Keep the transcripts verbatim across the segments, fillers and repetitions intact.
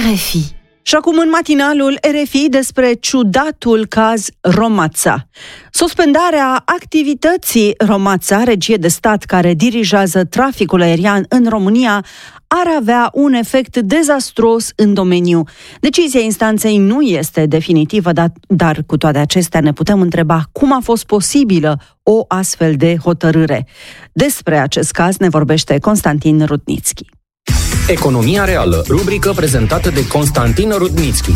R F I. Și acum în matinalul R F I despre ciudatul caz Romața. Suspendarea activității Romața, regie de stat care dirigează traficul aerian în România, ar avea un efect dezastruos în domeniu. Decizia instanței nu este definitivă, dar, dar cu toate acestea ne putem întreba cum a fost posibilă o astfel de hotărâre. Despre acest caz ne vorbește Constantin Rudnițchi. Economia reală, rubrică prezentată de Constantin Rudnițchi.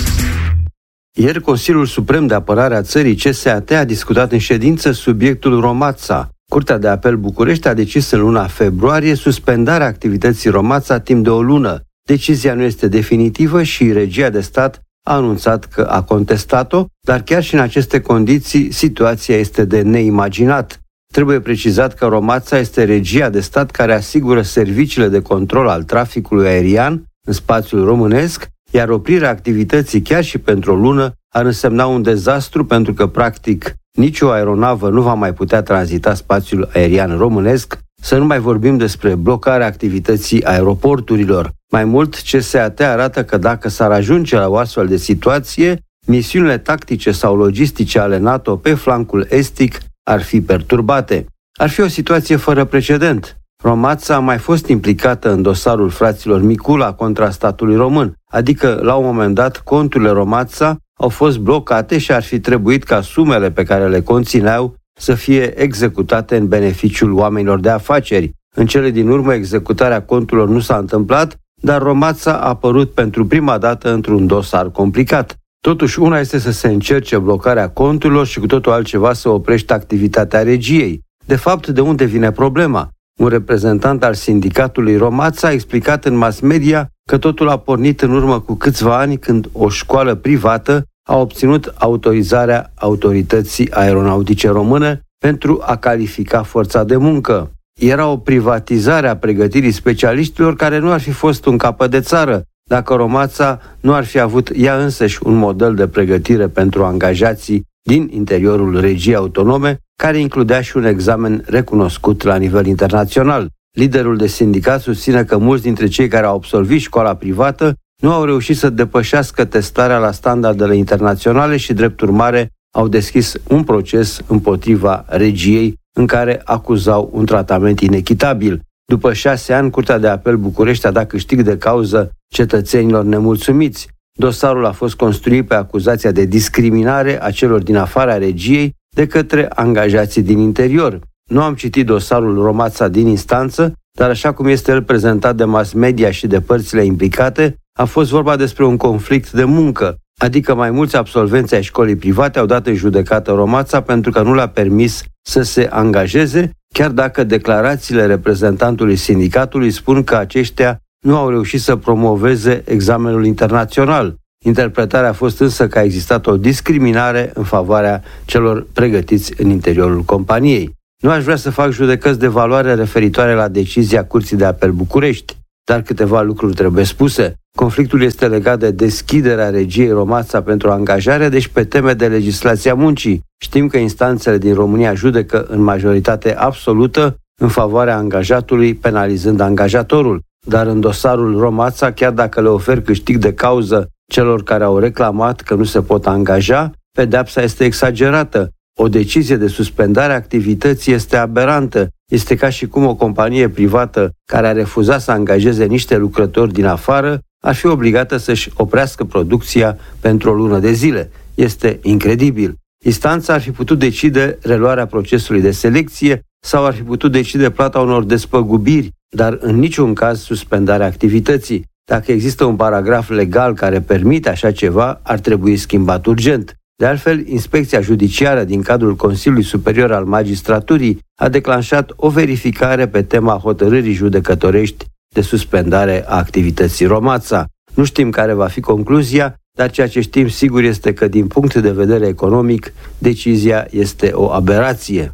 Ieri, Consiliul Suprem de Apărare a țării, C S A T, a discutat în ședință subiectul Romața. Curtea de Apel București a decis în luna februarie suspendarea activității Romața timp de o lună. Decizia nu este definitivă și regia de stat a anunțat că a contestat-o, dar chiar și în aceste condiții, situația este de neimaginat. Trebuie precizat că Romața este regia de stat care asigură serviciile de control al traficului aerian în spațiul românesc, iar oprirea activității chiar și pentru o lună ar însemna un dezastru pentru că, practic, nicio aeronavă nu va mai putea tranzita spațiul aerian românesc, să nu mai vorbim despre blocarea activității aeroporturilor. Mai mult, C S A T arată că dacă s-ar ajunge la o astfel de situație, misiunile tactice sau logistice ale NATO pe flancul estic ar fi perturbate. Ar fi o situație fără precedent. Romața a mai fost implicată în dosarul fraților Micula contra statului român, adică la un moment dat conturile Romața au fost blocate și ar fi trebuit ca sumele pe care le conțineau să fie executate în beneficiul oamenilor de afaceri. În cele din urmă, executarea conturilor nu s-a întâmplat, dar Romața a apărut pentru prima dată într-un dosar complicat. Totuși, una este să se încerce blocarea conturilor și cu totul altceva să oprești activitatea regiei. De fapt, de unde vine problema? Un reprezentant al sindicatului Romața a explicat în mass media că totul a pornit în urmă cu câțiva ani când o școală privată a obținut autorizarea Autorității Aeronautice Române pentru a califica forța de muncă. Era o privatizare a pregătirii specialiștilor care nu ar fi fost un capăt de țară dacă Romața nu ar fi avut ea însăși un model de pregătire pentru angajații din interiorul regiei autonome, care includea și un examen recunoscut la nivel internațional. Liderul de sindicat susține că mulți dintre cei care au absolvit școala privată nu au reușit să depășească testarea la standardele internaționale și, drept urmare, au deschis un proces împotriva regiei în care acuzau un tratament inechitabil. După șase ani, Curtea de Apel București a dat câștig de cauză cetățenilor nemulțumiți. Dosarul a fost construit pe acuzația de discriminare a celor din afara regiei de către angajații din interior. Nu am citit dosarul Romața din instanță, dar așa cum este el prezentat de mass media și de părțile implicate, a fost vorba despre un conflict de muncă, adică mai mulți absolvenți ai școlii private au dat în judecată Romața pentru că nu le-a permis să se angajeze, chiar dacă declarațiile reprezentantului sindicatului spun că aceștia nu au reușit să promoveze examenul internațional. Interpretarea a fost însă că a existat o discriminare în favoarea celor pregătiți în interiorul companiei. Nu aș vrea să fac judecăți de valoare referitoare la decizia Curții de Apel București, dar câteva lucruri trebuie spuse. Conflictul este legat de deschiderea regiei Romața pentru angajare, deci pe teme de legislația muncii. Știm că instanțele din România judecă în majoritate absolută în favoarea angajatului, penalizând angajatorul. Dar în dosarul Romața, chiar dacă le ofer câștig de cauză celor care au reclamat că nu se pot angaja, pedeapsa este exagerată. O decizie de suspendare a activității este aberantă. Este ca și cum o companie privată care a refuzat să angajeze niște lucrători din afară ar fi obligată să-și oprească producția pentru o lună de zile. Este incredibil. Instanța ar fi putut decide reluarea procesului de selecție sau ar fi putut decide plata unor despăgubiri, dar în niciun caz suspendarea activității. Dacă există un paragraf legal care permite așa ceva, ar trebui schimbat urgent. De altfel, Inspecția Judiciară din cadrul Consiliului Superior al Magistraturii a declanșat o verificare pe tema hotărârii judecătorești de suspendare a activității Romața. Nu știm care va fi concluzia, dar ceea ce știm sigur este că, din punct de vedere economic, decizia este o aberație.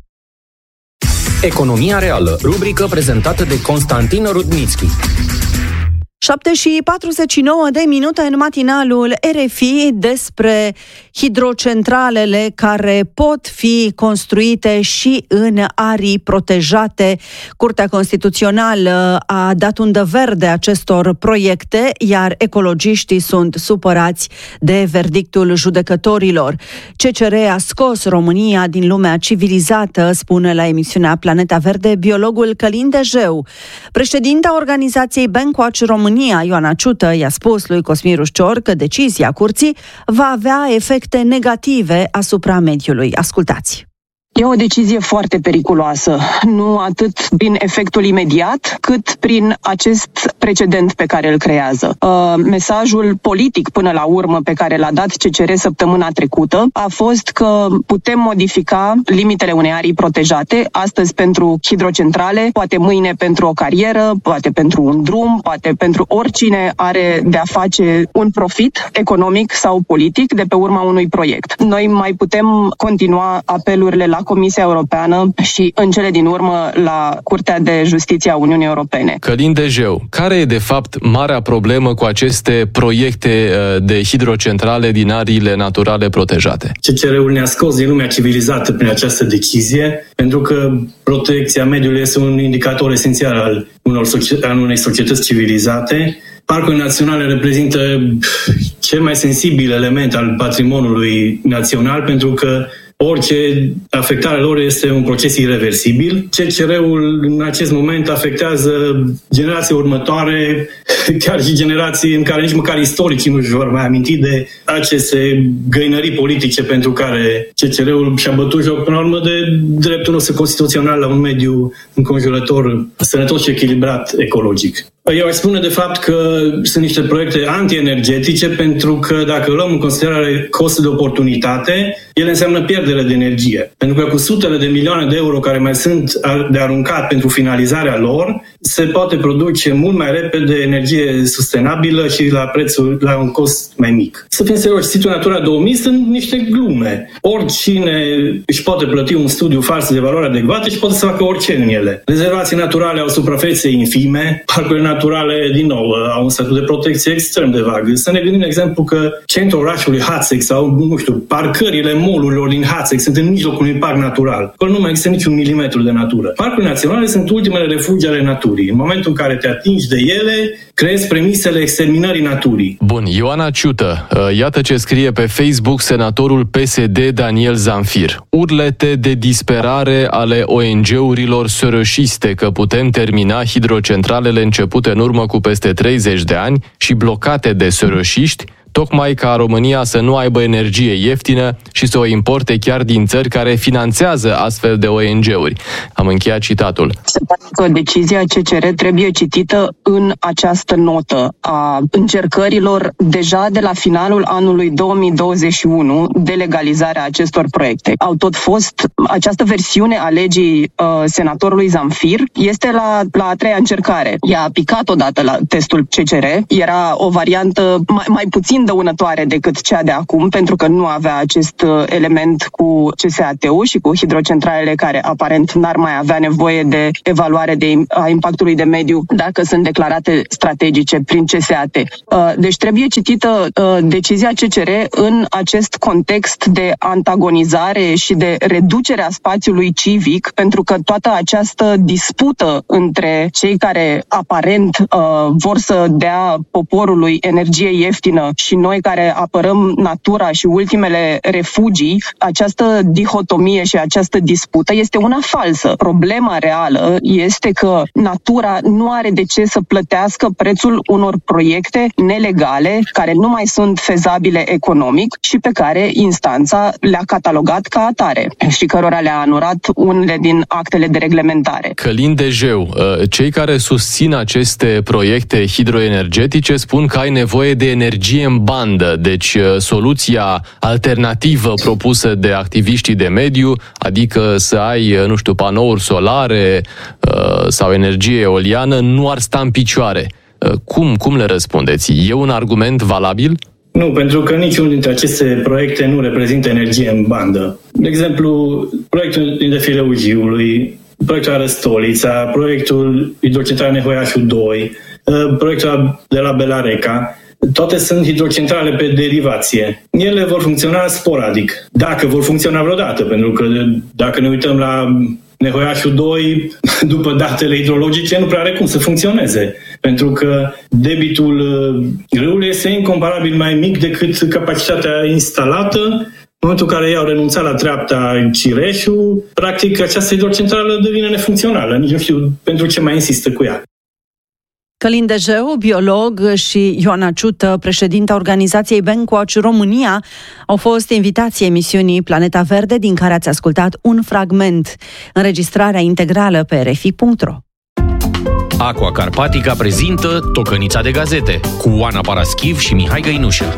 Economia reală, rubrică prezentată de Constantin Rudnițchi. șapte și patruzeci și nouă de minute în matinalul R F I despre hidrocentralele care pot fi construite și în arii protejate. Curtea Constituțională a dat undă verde acestor proiecte, iar ecologiștii sunt supărați de verdictul judecătorilor. C C R a scos România din lumea civilizată, spune la emisiunea Planeta Verde biologul Călin Dejeu. Președinta organizației Bankwatch România, Ioana Ciută, i-a spus lui Cosmin Ruscior că decizia curții va avea efecte negative asupra mediului. Ascultați! E o decizie foarte periculoasă, nu atât prin efectul imediat, cât prin acest precedent pe care îl creează. Uh, mesajul politic până la urmă pe care l-a dat C C R săptămâna trecută a fost că putem modifica limitele unei arii protejate, astăzi pentru hidrocentrale, poate mâine pentru o carieră, poate pentru un drum, poate pentru oricine are de-a face un profit economic sau politic de pe urma unui proiect. Noi mai putem continua apelurile la Comisia Europeană și, în cele din urmă, la Curtea de Justiție a Uniunii Europene. Călin Dejeu, care e de fapt marea problemă cu aceste proiecte de hidrocentrale din ariile naturale protejate? C C R-ul ne-a scos din lumea civilizată prin această decizie, pentru că protecția mediului este un indicator esențial al, unor soci- al unei societăți civilizate. Parcurile naționale reprezintă cel mai sensibil element al patrimoniului național, pentru că orice afectare lor este un proces irreversibil. C C R-ul în acest moment afectează generații următoare, chiar și generații în care nici măcar istoricii nu își vor mai aminti de aceste găinării politice pentru care C C R-ul și-a bătut joc până la urmă de dreptul nostru constituțional la un mediu înconjurător sănătos și echilibrat ecologic. Eu aș spune de fapt că sunt niște proiecte antienergetice, pentru că dacă luăm în considerare costul de oportunitate, ele înseamnă pierdere de energie. Pentru că cu sutele de milioane de euro care mai sunt de aruncat pentru finalizarea lor, se poate produce mult mai repede energie sustenabilă și la prețul, la un cost mai mic. Să fim serioși, siturile Natura două mii sunt niște glume. Oricine își poate plăti un studiu fals de valoare adecvată și poate să facă orice în ele. Rezervații naturale au suprafețe infime, parcurile naturale, din nou, au un statut de protecție extrem de vag. Să ne gândim, de exemplu, că centrul orașului Hațeg sau, nu știu, parcările molurilor din Hațeg sunt în mijlocul unui parc natural. Acolo nu mai există niciun milimetru de natură. Parcurile naționale sunt ultimele refugii ale naturii. În momentul în care te atingi de ele, creezi premisele exterminării naturii. Bun, Ioana Ciută, iată ce scrie pe Facebook senatorul P S D Daniel Zamfir. Urlete de disperare ale O N G-urilor sărășiste că putem termina hidrocentralele începute în urmă cu peste treizeci de ani și blocate de sărășiști, tocmai ca România să nu aibă energie ieftină și să o importe chiar din țări care finanțează astfel de O N G-uri. Am încheiat citatul. Se pare că decizia C C R trebuie citită în această notă a încercărilor deja de la finalul anului două mii douăzeci și unu de legalizarea acestor proiecte. Au tot fost, această versiune a legii uh, senatorului Zamfir este la, la a treia încercare. Ea a picat odată la testul C C R, era o variantă mai, mai puțin dăunătoare decât cea de acum, pentru că nu avea acest element cu C S A T-ul și cu hidrocentralele care aparent n-ar mai avea nevoie de evaluare de, a impactului de mediu dacă sunt declarate strategice prin C S A T. Deci trebuie citită decizia C C R în acest context de antagonizare și de reducere a spațiului civic, pentru că toată această dispută între cei care aparent vor să dea poporului energie ieftină și noi care apărăm natura și ultimele refugii, această dihotomie și această dispută este una falsă. Problema reală este că natura nu are de ce să plătească prețul unor proiecte nelegale care nu mai sunt fezabile economic și pe care instanța le-a catalogat ca atare și cărora le-a anulat unele din actele de reglementare. Călin Dejeu, cei care susțin aceste proiecte hidroenergetice spun că ai nevoie de energie în bandă, deci soluția alternativă propusă de activiștii de mediu, adică să ai, nu știu, panouri solare sau energie eoliană, nu ar sta în picioare. Cum, cum le răspundeți? E un argument valabil? Nu, pentru că niciunul dintre aceste proiecte nu reprezintă energie în bandă. De exemplu, proiectul de Fileugiului, proiectul Arăstolița, proiectul Hidrocentrală Nevoiașul doi, proiectul de la Belareca, toate sunt hidrocentrale pe derivație. Ele vor funcționa sporadic, dacă vor funcționa vreodată, pentru că dacă ne uităm la Nehoiașul doi, după datele hidrologice, nu prea are cum să funcționeze, pentru că debitul râului este incomparabil mai mic decât capacitatea instalată. În momentul în care ei au renunțat la treapta Cireșu, practic această hidrocentrală devine nefuncțională. Nici nu știu pentru ce mai insistă cu ea. Călin Dejeu, biolog, și Ioana Ciută, președinta organizației Bankwatch România, au fost invitații emisiunii Planeta Verde, din care ați ascultat un fragment. Înregistrarea integrală pe r f i punct r o. Aqua Carpatica prezintă Tocănița de gazete cu Oana Paraschiv și Mihai Găinușă.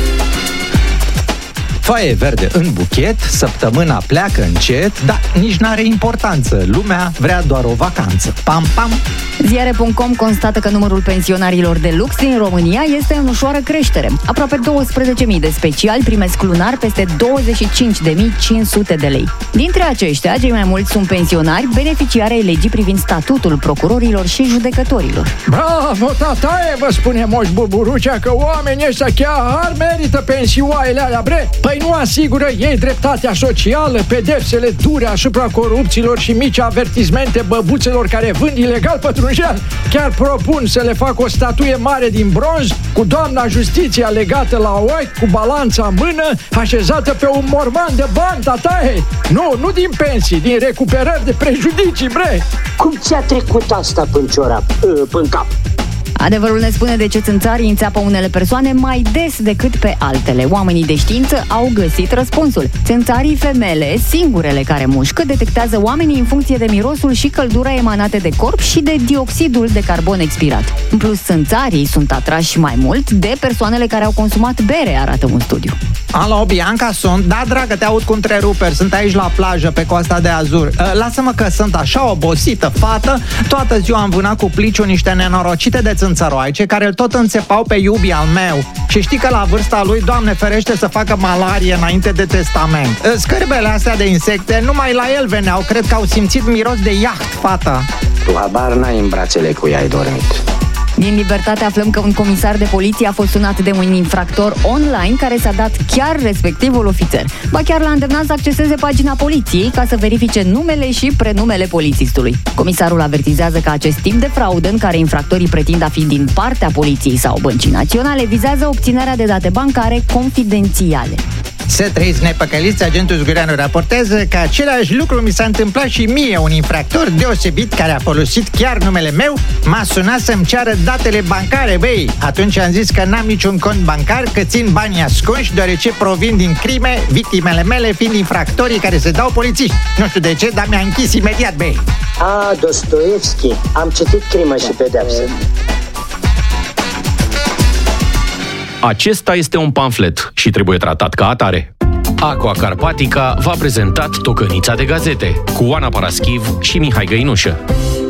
Foaie verde în buchet, săptămâna pleacă încet, dar nici n-are importanță. Lumea vrea doar o vacanță. Pam, pam! Ziare punct com constată că numărul pensionarilor de lux din România este în ușoară creștere. Aproape douăsprezece mii de speciali primesc lunar peste douăzeci și cinci de mii cinci sute de lei. Dintre aceștia, cei mai mulți sunt pensionari beneficiari ai legii privind statutul procurorilor și judecătorilor. Bravo, tataie, vă spune Moș Buburucea, că oamenii ăștia chiar merită pensioarele alea, bre? Păi nu asigură ei dreptatea socială, pedepsele dure asupra corupților și mici avertismente băbuțelor care vând ilegal pătrunjel? Chiar propun să le fac o statuie mare din bronz cu doamna Justiția legată la ochi, cu balanța în mână, așezată pe un morman de bani, tataie. Nu, nu din pensii, din recuperări de prejudicii, bre. Cum ți-a trecut asta până ciorap, până cap? Adevărul ne spune de ce țânțarii înțeapă unele persoane mai des decât pe altele. Oamenii de știință au găsit răspunsul. Țânțarii femele, singurele care mușcă, detectează oamenii în funcție de mirosul și căldura emanate de corp și de dioxidul de carbon expirat. În plus, țânțarii sunt atrași mai mult de persoanele care au consumat bere, arată un studiu. Alo, Bianca sunt. Da, dragă, te aud cu întreruperi. Sunt aici la plajă, pe Coasta de Azur. Lasă-mă că sunt așa obosită, fată. Toată ziua am vânat cu pliciu niște nenorocite de țânțăroaice care îl tot înțepau pe iubii al meu. Și știi că la vârsta lui, Doamne ferește, să facă malarie înainte de testament. Scârbele astea de insecte numai la el veneau. Cred că au simțit miros de iaht, fata. Tu habar n-ai în brațele cu ea ai dormit. Din Libertate aflăm că un comisar de poliție a fost sunat de un infractor online care s-a dat chiar respectivul ofițer. Ba chiar l-a îndemnat să acceseze pagina poliției ca să verifice numele și prenumele polițistului. Comisarul avertizează că acest tip de fraudă, în care infractorii pretind a fi din partea poliției sau băncii naționale, vizează obținerea de date bancare confidențiale. Să trăiți nepăcăliți, agentul Zgureanu raportează că același lucru mi s-a întâmplat și mie. Un infractor deosebit care a folosit chiar numele meu m-a sunat să-mi ceară datele bancare, băi. Atunci am zis că n-am niciun cont bancar, că țin banii ascunși, deoarece provin din crime, victimele mele fiind infractorii care se dau polițiști. Nu știu de ce, dar mi-a închis imediat, băi. A, Dostoevski, am citit Crimă și Pedeapsă. Acesta este un pamflet și trebuie tratat ca atare. Aqua Carpatica v-a prezentat Tocănița de gazete cu Oana Paraschiv și Mihai Găinușă.